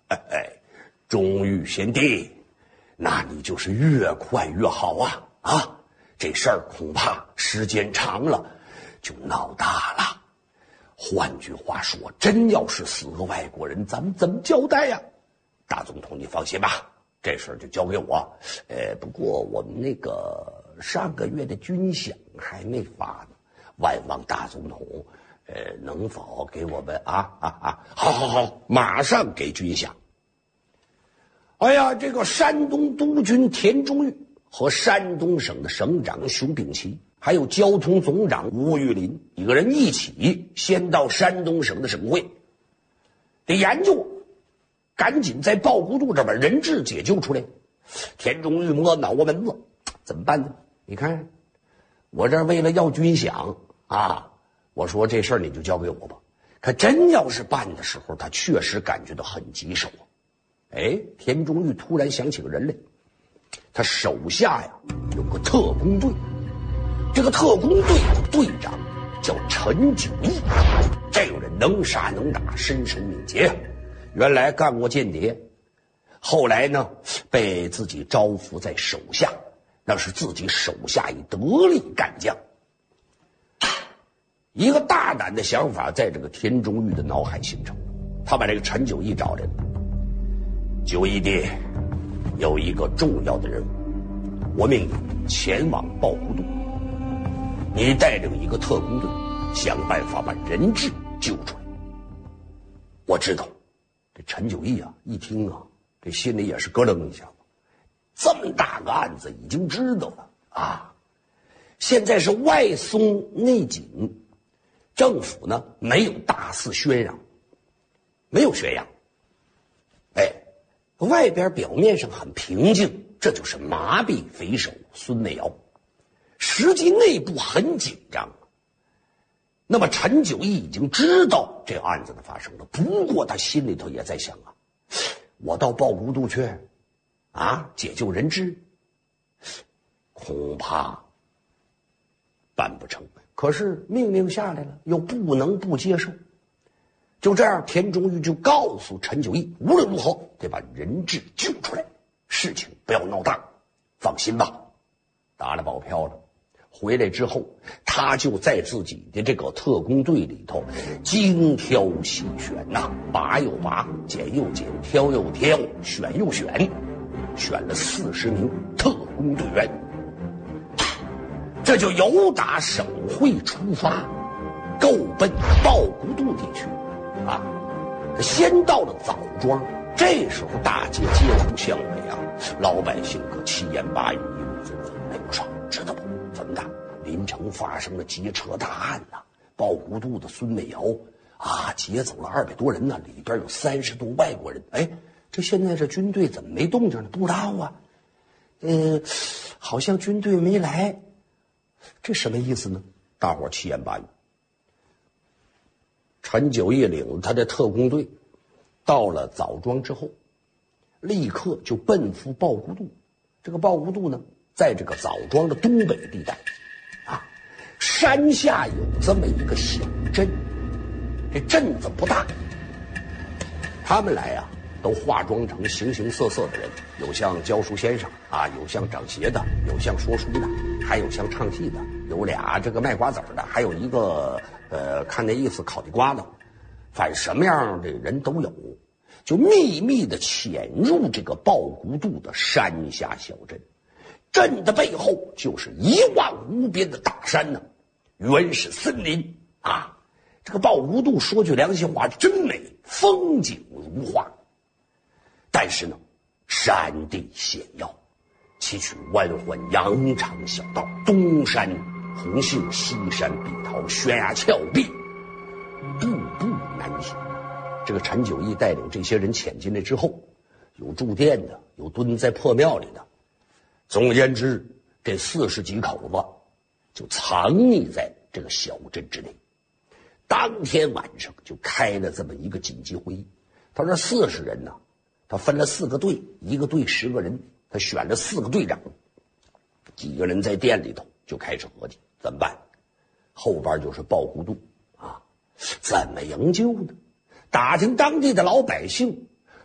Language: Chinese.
钟玉贤弟，那你就是越快越好啊！这事儿恐怕时间长了就闹大了。换句话说，真要是死个外国人，咱们怎么交代呀？大总统，你放心吧，这事儿就交给我。不过我们那个上个月的军饷还没发呢，万望大总统，能否给我们好，马上给军饷。哎呀，这个山东督军田中玉和山东省的省长熊秉琦，还有交通总长吴玉林几个人一起先到山东省的省会，得研究，赶紧在鲍谷渡这把人质解救出来。田中玉摸脑窝门子，怎么办呢？你看，我这为了要军饷啊，我说这事儿你就交给我吧。可真要是办的时候，他确实感觉到很棘手啊。田中玉突然想起个人来，他手下呀有个特工队，这个特工队的队长叫陈九义，这个人能杀能打，身手敏捷，原来干过间谍，后来呢被自己招服在手下，那是自己手下一得力干将。一个大胆的想法在这个田中玉的脑海形成，他把这个陈九义找来了。九义弟，有一个重要的任务，我命你前往鲍谷渡，你带领一个特工队，想办法把人质救出来。我知道，这陈九义啊，一听啊，这心里也是咯噔一下，这么大个案子已经知道了啊！现在是外松内紧，政府呢没有大肆宣扬，没有宣扬。外边表面上很平静，这就是麻痹匪首孙美瑶，实际内部很紧张。那么陈九义已经知道这案子的发生了，不过他心里头也在想啊，我到鲍谷渡去解救人质，恐怕办不成。可是命令下来了，又不能不接受。就这样，田中玉就告诉陈九义，无论如何得把人质救出来，事情不要闹大，放心吧。打了保票了，回来之后，他就在自己的这个特工队里头精挑细选拔又拔，拣又拣，挑又挑，选又选，选了40名特工队员。这就由打省会出发，够奔鲍谷渡地区。先到了枣庄，这时候大街街头巷尾老百姓可七言八语，议论纷纷。不少知道不？怎么的？临城发生了劫车大案鲍谷渡的孙美瑶劫走了200多人里边有30多外国人。这现在这军队怎么没动静呢？不知道啊。好像军队没来，这什么意思呢？大伙七言八语。陈九义领他的特工队到了枣庄之后，立刻就奔赴鲍谷渡。这个鲍谷渡呢，在这个枣庄的东北地带山下有这么一个小镇，这镇子不大，他们来都化妆成形形色色的人，有像教书先生有像整鞋的，有像说书的，还有像唱戏的，有俩这个卖瓜子的，还有一个看那意思烤地瓜的，反正什么样的人都有，就秘密的潜入这个鲍谷渡的山下小镇。镇的背后就是一望无边的大山原始森林这个鲍谷渡说句良心话真美，风景如画。但是呢，山地险要，崎岖弯缓，羊肠小道，东山红杏，西山碧桃，悬崖峭壁，步步难行。这个陈九义带领这些人潜进来之后，有住店的，有蹲在破庙里的，总而言之，这40几口子就藏匿在这个小镇之内。当天晚上就开了这么一个紧急会议。他说40人他分了4个队，一个队10个人，他选了4个队长，几个人在店里头就开始合计怎么办。后边就是鲍谷渡怎么营救呢？打听当地的老百姓